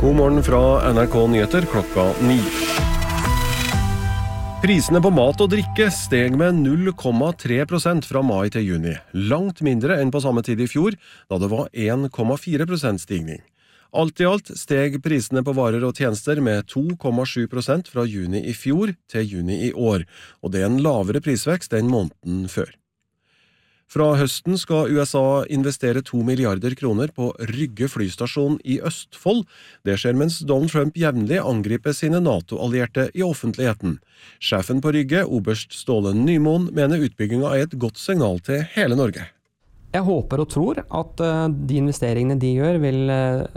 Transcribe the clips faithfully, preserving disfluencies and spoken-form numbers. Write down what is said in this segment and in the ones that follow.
God morgen fra N R K Nyheter klokka ni. Prisene på mat og drikke steg med null komma tre prosent fra mai til juni. Langt mindre enn på samme tid i fjor, da det var en komma fire prosent stigning. Alt i alt steg prisene på varer og tjenester med to komma sju prosent fra juni i fjor til juni i år, og det er en lavere prisvekst enn måneden før. Fra høsten skal U S A investere to milliarder kroner på Rygge flystasjon i Østfold. Det skjer mens Donald Trump jevnlig angriper sine NATO-allierte i offentligheten. Sjefen på Rygge, oberst Ståle Nymoen, mener utbyggingen er et godt signal til hele Norge. Jeg håper og tror at de investeringene de gjør vil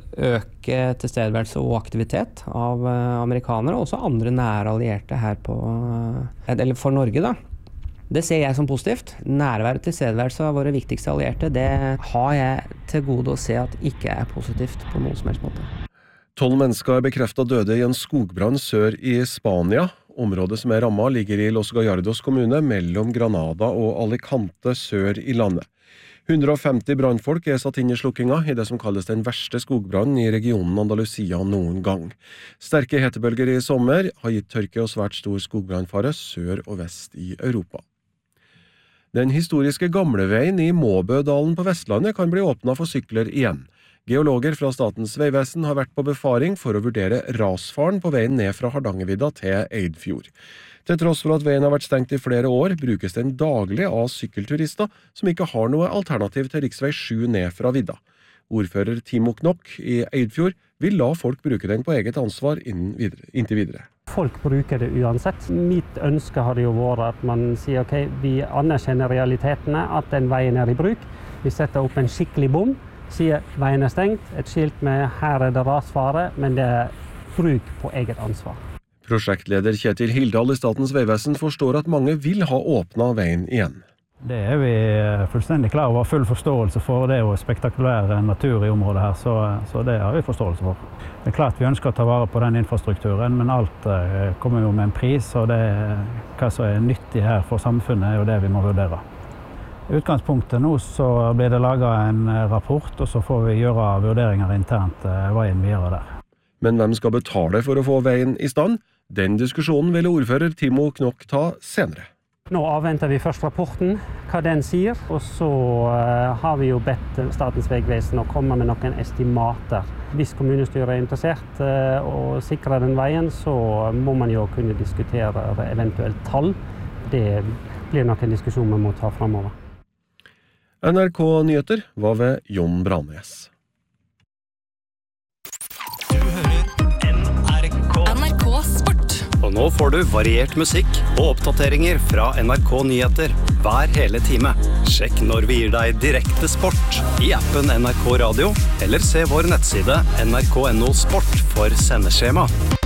øke tilstedeværelse og aktivitet av amerikanere, og også andre nære allierte her på, eller for Norge da. Det ser jeg som positivt. Nærvær og tilstedeværelse av våre viktigste allierte, det har jeg til gode å se at ikke er positivt på noen som helst måte. Tolv mennesker er bekreftet døde i en skogbrann sør i Spania. Området som er rammet ligger i Los Gallardos kommune mellom Granada og Alicante sør i landet. hundre og femti brannfolk er satt inn i slukkinga i det som kalles den verste skogbrannen i regionen Andalusia noen gang. Sterke hetebølger i sommer har gitt tørke og svært stor skogbrannfare sør og vest i Europa. Den historiske gamleveien i Måbødalen på Vestlandet kan bli åpnet for sykler igjen. Geologer fra Statens vegvesen har vært på befaring for å vurdere rasfaren på veien ned fra Hardangervidda til Eidfjord. Til tross for at veien har vært stengt i flere år, brukes den daglig av sykkelturister som ikke har noe alternativ til riksvei sju ned fra vidda. Ordfører Timo Knokk i Eidfjord vil la folk bruke den på eget ansvar videre, inntil videre. Folk bruker det uansett. Mitt ønske hadde jo vært at man sier ok, vi anerkjenner realitetene, at den veien er i bruk. Vi setter opp en skikkelig bom, sier veien er stengt, et skilt med her er det rasfare, men det er bruk på eget ansvar. Prosjektleder Kjetil Hildal i Statens vegvesen forstår at mange vil ha åpnet veien igjen. Det er vi fullstendig klar over, full forståelse for. Det er jo spektakulær natur i området her, så, så det har vi forståelse for. Det er klart vi ønsker å ta vare på den infrastrukturen, men alt kommer jo med en pris, og det, hva som er nyttig her for samfunnet er jo det vi må vurdere. I utgangspunktet nå så blir det laget en rapport, og så får vi gjøre vurderinger internt veien videre der. Men hvem skal betale for å få veien i stand? Den diskusjonen vil ordfører Timo Knokk ta senere. Nå avventer vi først rapporten, hva den sier, og så har vi jo bedt Statens vegvesen å komme med noen estimater. Hvis kommunestyret er interessert å sikre den veien, så må man jo kunne diskutere eventuelt tall. Det blir nok en diskusjon vi må ta fremover. N R K Nyheter var ved Jon Branes. Og nå får du variert musikk og oppdateringer fra N R K Nyheter hver hele time. Sjekk når vi gir deg direkte sport i appen N R K Radio, eller se vår nettside N R K punktum no sport for sendeskjema.